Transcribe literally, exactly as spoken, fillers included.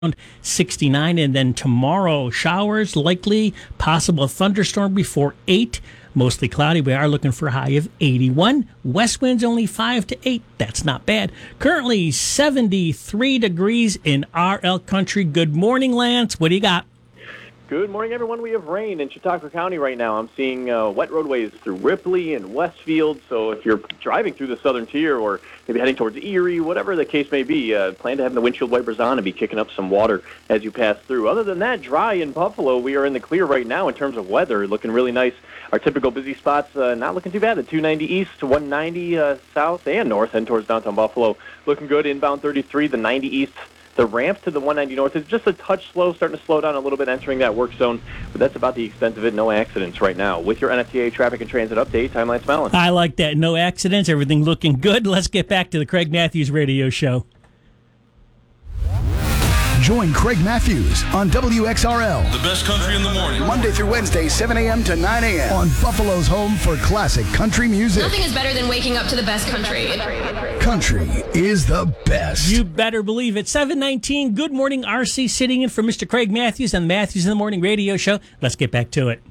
sixty-nine, and then tomorrow showers likely, possible thunderstorm before eight, mostly cloudy. We are looking for a high of eighty-one. West winds only five to eight. That's not bad. Currently seventy-three degrees in R L country. Good morning, Lance. What do you got? Good morning, everyone. We have rain in Chautauqua County right now. I'm seeing uh, wet roadways through Ripley and Westfield, so if you're driving through the southern tier or maybe heading towards Erie, whatever the case may be, uh, plan to have the windshield wipers on and be kicking up some water as you pass through. Other than that, dry in Buffalo. We are in the clear right now in terms of weather, looking really nice. Our typical busy spots uh, not looking too bad. The two ninety east to one ninety uh, south and north, heading towards downtown Buffalo. Looking good. Inbound thirty-three, the ninety east. The ramp to the one ninety north is just a touch slow, starting to slow down a little bit entering that work zone, but that's about the extent of it. No accidents right now. With your N F T A traffic and transit update, I'm Lance Mellon. I like that. No accidents, everything looking good. Let's get back to the Craig Matthews Radio Show. Join Craig Matthews on W X R L. The best country in the morning. Monday through Wednesday, seven a.m. to nine a.m. on Buffalo's home for classic country music. Nothing is better than waking up to the best country. Country is the best. You better believe it. seven nineteen, good morning, R C, sitting in for Mister Craig Matthews on Matthews in the Morning Radio Show. Let's get back to it.